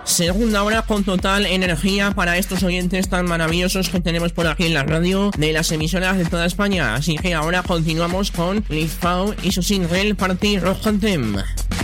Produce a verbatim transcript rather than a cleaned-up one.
Segunda hora con total energía para estos oyentes tan maravillosos que tenemos por aquí en la radio de las emisoras de toda España. Así que ahora continuamos con Liz Pau y su single Party Rock Anthem.